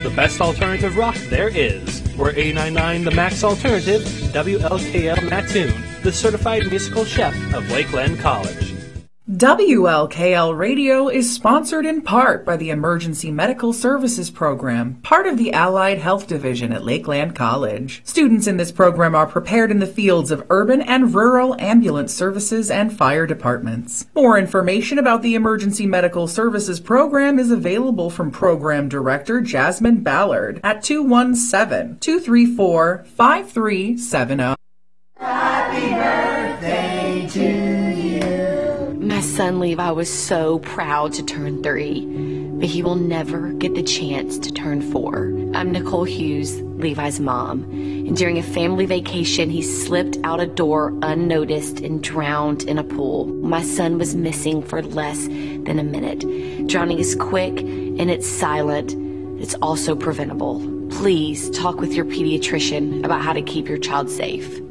The best alternative rock there is. We're 89.9 The Max Alternative, WLKL Mattoon, the certified musical chef of Lakeland College. WLKL Radio is sponsored in part by the Emergency Medical Services Program, part of the Allied Health Division at Lakeland College. Students in this program are prepared in the fields of urban and rural ambulance services and fire departments. More information about the Emergency Medical Services Program is available from Program Director Jasmine Ballard at 217-234-5370. Happy birthday to you. My son Levi was so proud to turn 3, but he will never get the chance to turn 4. I'm Nicole Hughes, Levi's mom, and during a family vacation, he slipped out a door unnoticed and drowned in a pool. My son was missing for less than a minute. Drowning is quick and it's silent. It's also preventable. Please talk with your pediatrician about how to keep your child safe.